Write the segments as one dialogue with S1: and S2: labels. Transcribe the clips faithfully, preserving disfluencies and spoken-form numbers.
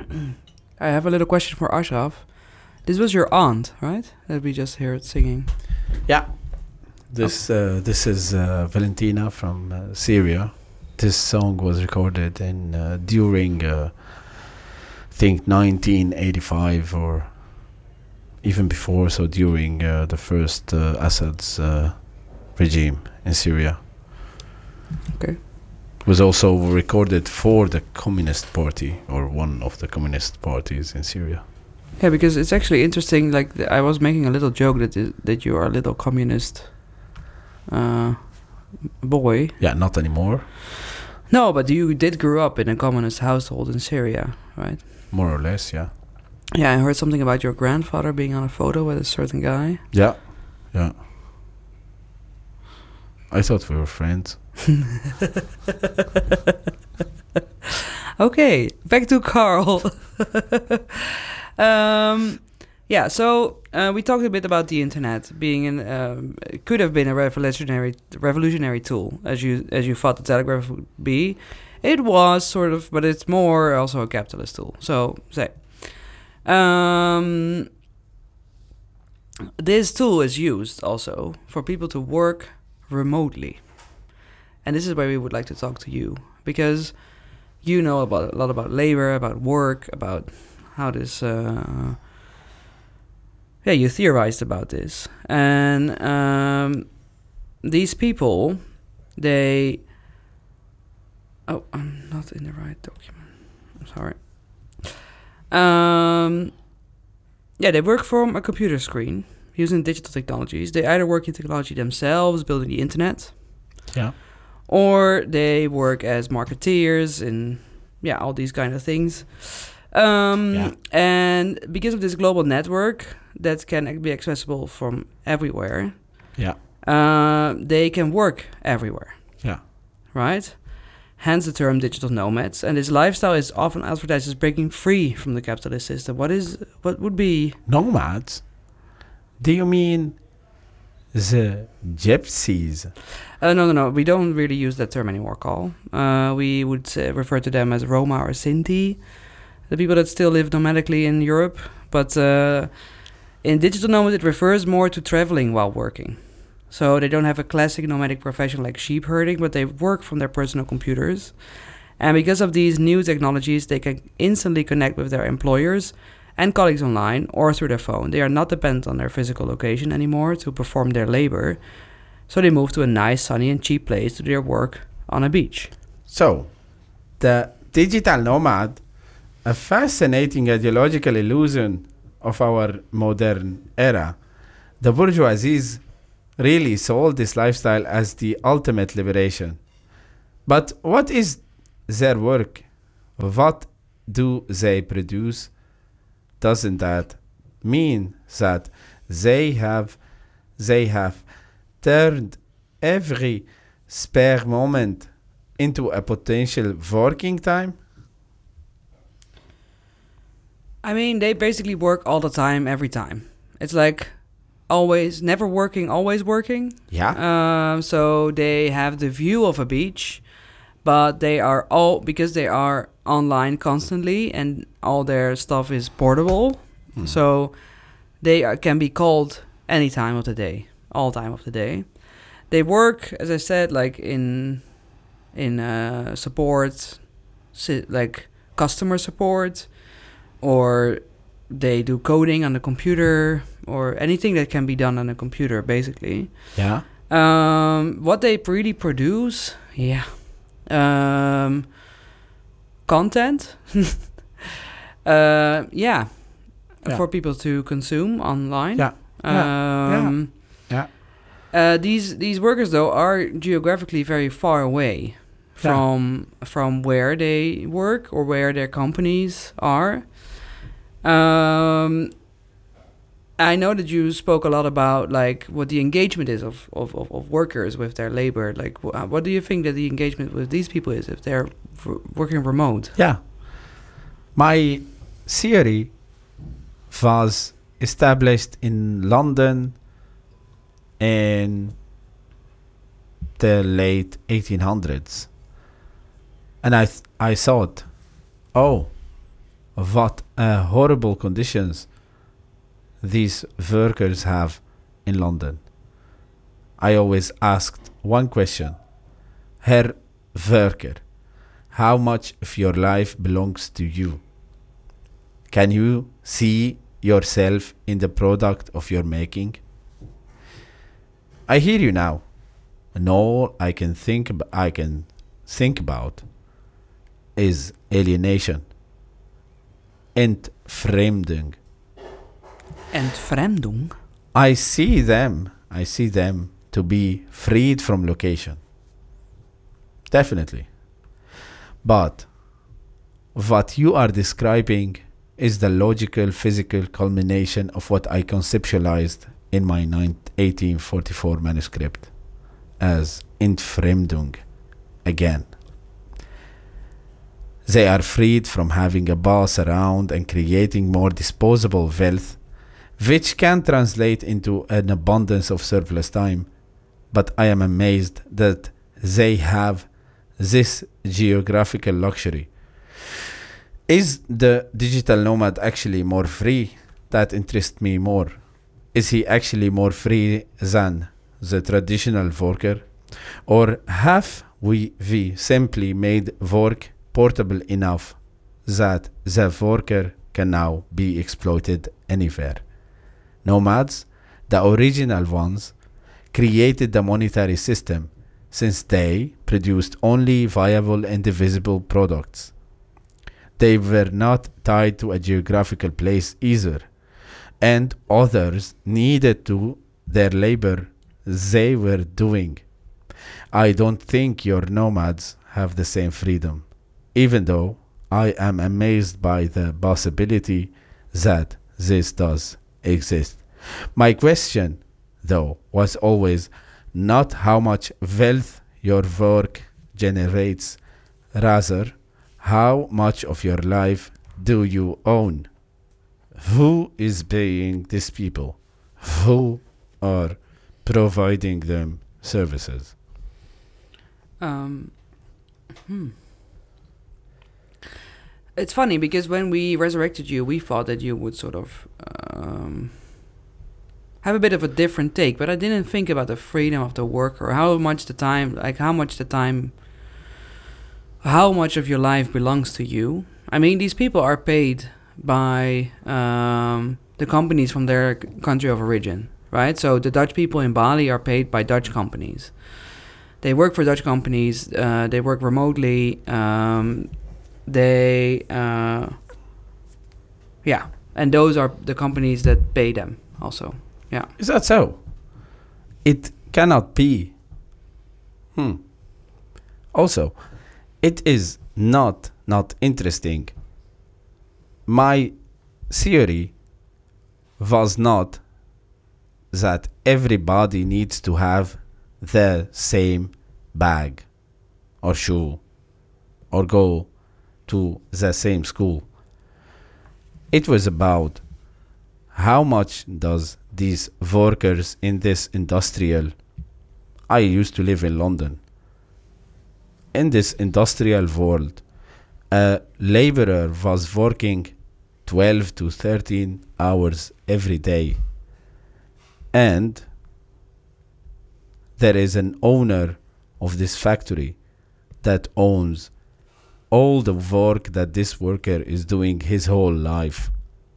S1: I have a little question for Ashraf. This was your aunt, right? That we just heard singing.
S2: Yeah. This uh, this is uh, Valentina from uh, Syria. This song was recorded in uh, during, uh, I think, nineteen eighty-five or even before. So during uh, the first uh, Assad's uh, regime in Syria.
S1: Okay.
S2: It was also recorded for the Communist Party or one of the Communist parties in Syria.
S1: Yeah, because it's actually interesting. Like th- I was making a little joke that i- that you are a little communist uh, boy.
S2: Yeah, not anymore.
S1: No, but you did grow up in a communist household in Syria, right?
S2: More or less, yeah.
S1: Yeah, I heard something about your grandfather being on a photo with a certain guy.
S2: Yeah, yeah. I thought we were friends.
S1: Okay, back to Carl. um, yeah, so uh, we talked a bit about the internet being an um, it could have been a revolutionary revolutionary tool, as you as you thought the telegraph would be. It was sort of, but it's more also a capitalist tool. So say, um, this tool is used also for people to work remotely, and this is where we would like to talk to you because you know about a lot about labor, about work, about how this. Uh, yeah, you theorized about this, and um, these people, they. Oh, I'm not in the right document. I'm sorry. Um, yeah, they work from a computer screen using digital technologies. They either work in technology themselves, building the internet.
S2: Yeah.
S1: Or they work as marketeers and yeah, all these kind of things. Um,
S2: Yeah.
S1: And because of this global network that can be accessible from everywhere,
S2: Yeah.
S1: uh, they can work everywhere,
S2: Yeah.
S1: right? Hence the term digital nomads. And this lifestyle is often advertised as breaking free from the capitalist system. What is what would be?
S2: Nomads? Do you mean the gypsies?
S1: Uh, no, no, no. We don't really use that term anymore, Carl. Uh, we would uh, refer to them as Roma or Sinti, the people that still live nomadically in Europe. But uh, in digital nomads, it refers more to traveling while working. So they don't have a classic nomadic profession like sheep herding, but they work from their personal computers. And because of these new technologies, they can instantly connect with their employers and colleagues online or through their phone. They are not dependent on their physical location anymore to perform their labor. So they move to a nice, sunny and cheap place to do their work on a beach.
S2: So, the digital nomad, a fascinating ideological illusion of our modern era. The bourgeoisies really sold this lifestyle as the ultimate liberation. But what is their work? What do they produce? Doesn't that mean that they have they have turned every spare moment into a potential working time?
S1: I mean, they basically work all the time, every time. It's like always, never working, always working.
S2: Yeah.
S1: Um, so they have the view of a beach, but they are all, because they are online constantly and all their stuff is portable.
S2: Hmm.
S1: So they are, can be called any time of the day, all time of the day. They work, as I said, like in in uh, support, si- like customer support, or they do coding on the computer, or anything that can be done on a computer, basically.
S2: Yeah.
S1: Um, what they really produce, yeah, um, content, uh, yeah,
S2: Yeah.
S1: for people to consume online.
S2: Yeah.
S1: Um,
S2: Yeah.
S1: Uh, these these workers though are geographically very far away from from where they work or where their companies are. Um, I know that you spoke a lot about like what the engagement is of, of, of, of workers with their labor. Like, wh- what do you think that the engagement with these people is if they're r- working remote?
S2: Yeah. My theory was established in London in the late eighteen hundreds. And I th- I thought, oh, what uh, horrible conditions these workers have in London. I always asked one question. Herr worker, how much of your life belongs to you? Can you see yourself in the product of your making? I hear you now. And all I can think ab- I can think about is alienation, entfremdung.
S1: Entfremdung?
S2: I see them, I see them to be freed from location. Definitely. But what you are describing is the logical, physical culmination of what I conceptualized in my eighteen forty-four manuscript as Entfremdung again. They are freed from having a boss around and creating more disposable wealth, which can translate into an abundance of surplus time. But I am amazed that they have this geographical luxury. Is the digital nomad actually more free? That interests me more. Is he actually more free than the traditional worker? Or have we, we simply made work portable enough that the worker can now be exploited anywhere? Nomads, the original ones, created the monetary system since they produced only viable and divisible products. They were not tied to a geographical place either, and others needed to their labor they were doing. I don't think your nomads have the same freedom, even though I am amazed by the possibility that this does exist. My question, though, was always not how much wealth your work generates, rather, how much of your life do you own? Who is paying these people? Who are providing them services?
S1: Um, hmm. It's funny because when we resurrected you, we thought that you would sort of um, have a bit of a different take, but I didn't think about the freedom of the worker, how much the time, like how much the time, how much of your life belongs to you. I mean, these people are paid by um, the companies from their c- country of origin, right? So the Dutch people in Bali are paid by Dutch companies. They work for Dutch companies. Uh, they work remotely. Um, they, uh, yeah, and those are the companies that pay them also. Yeah.
S2: Is that so? It cannot be. Hmm. Also, it is not not interesting. My theory was not that everybody needs to have the same bag or shoe or go to the same school. It was about how much does these workers in this industrial... I used to live in London. In this industrial world, a laborer was working twelve to thirteen hours every day. And there is an owner of this factory that owns all the work that this worker is doing his whole life.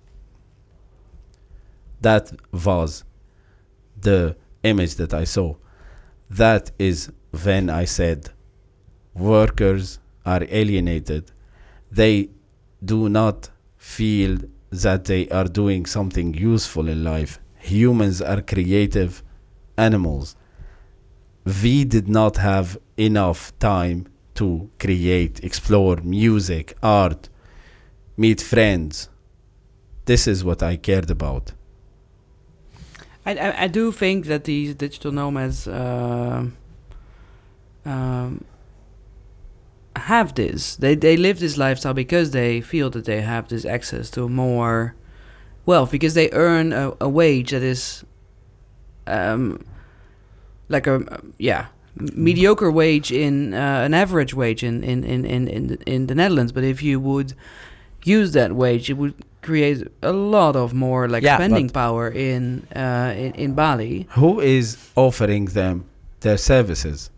S2: That was the image that I saw. That is when I said workers are alienated. They do not feel that they are doing something useful in life. Humans are creative animals. We did not have enough time to create, explore music, art, meet friends. This is what I cared about.
S1: I, I, I do think that these digital nomads uh, um, have this. They they live this lifestyle because they feel that they have this access to more wealth, because they earn a, a wage that is um, like a yeah mediocre wage in uh, an average wage in in, in, in, in, the, in the Netherlands. But if you would use that wage, it would create a lot of more like
S2: Yeah,
S1: spending
S2: but-
S1: power in, uh, in in Bali.
S2: Who is offering them their services?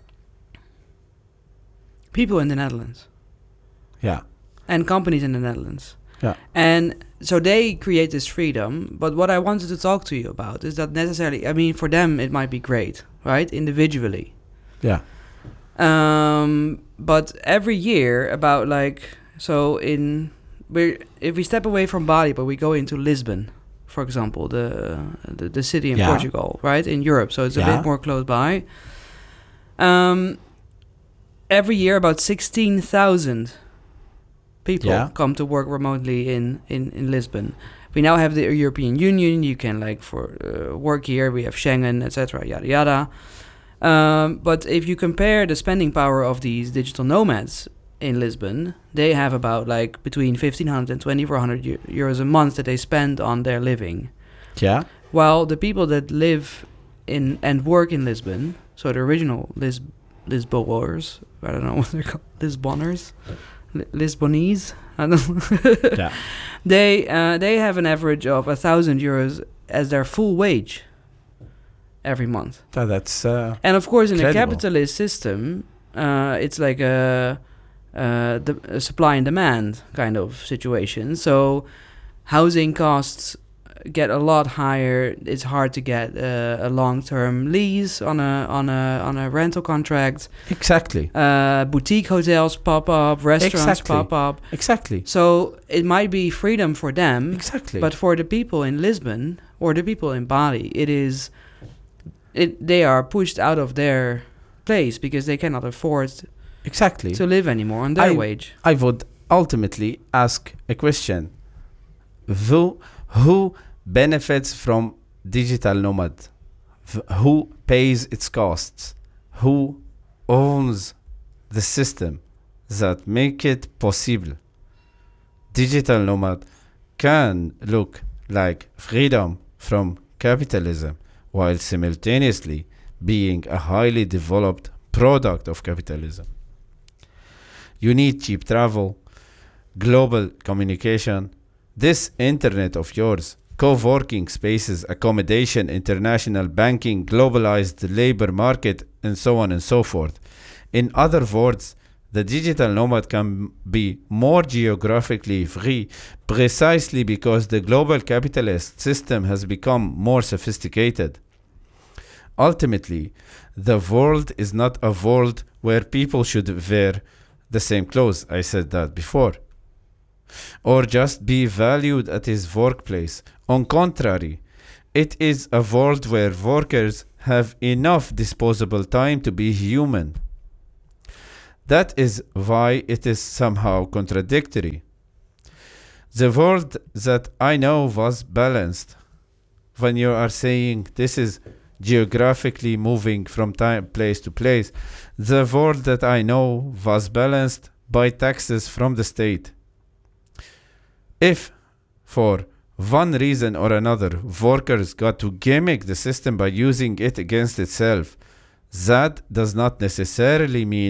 S1: People in the Netherlands
S2: Yeah.
S1: and companies in the Netherlands.
S2: Yeah.
S1: And so they create this freedom. But what I wanted to talk to you about is that necessarily, I mean, for them it might be great, right? Individually.
S2: Yeah.
S1: Um, but every year, about like, so in, we if we step away from Bali, but we go into Lisbon, for example, the the, the city in
S2: Yeah.
S1: Portugal, right? In Europe. So it's a
S2: Yeah.
S1: bit more close by. Um, every year, about sixteen thousand people
S2: Yeah.
S1: come to work remotely in, in, in Lisbon. We now have the European Union. You can like for uh, work here. We have Schengen, et cetera. Yada yada. Um, but if you compare the spending power of these digital nomads in Lisbon, they have about like between fifteen hundred and twenty-four hundred eu- euros a month that they spend on their living.
S2: Yeah.
S1: While the people that live in and work in Lisbon, so the original Lis Lisboers, I don't know what they're called, Lisboners, Li- Lisbonese, I don't know.
S2: Yeah.
S1: They uh, they have an average of a thousand euros as their full wage every month.
S2: So that's uh,
S1: And of course, in a
S2: Incredible.
S1: capitalist system, uh, it's like a, uh, the, a supply and demand kind of situation. So housing costs get a lot higher. It's hard to get uh, a long-term lease on a on a on a rental contract.
S2: exactly.
S1: Uh, boutique hotels pop up, restaurants
S2: Exactly.
S1: pop up.
S2: Exactly.
S1: So it might be freedom for them,
S2: Exactly.
S1: but for the people in Lisbon or the people in Bali, it is, it they are pushed out of their place because they cannot afford
S2: exactly.
S1: to live anymore on their
S2: I-
S1: wage.
S2: I would ultimately ask a question. Who, who benefits from digital nomad? V- Who pays its costs? Who owns the system that make it possible? Digital nomad can look like freedom from capitalism while simultaneously being a highly developed product of capitalism. You need cheap travel, global communication, this internet of yours, co-working spaces, accommodation, international banking, globalized labor market, and so on and so forth. In other words, the digital nomad can be more geographically free precisely because the global capitalist system has become more sophisticated. Ultimately, the world is not a world where people should wear the same clothes. I said that before. Or just be valued at his workplace. On contrary, it is a world where workers have enough disposable time to be human. That is why it is somehow contradictory. The world that I know was balanced. When you are saying this is geographically moving from time place to place, the world that I know was balanced by taxes from the state. If, for one reason or another, workers got to gimmick the system by using it against itself, that does not necessarily mean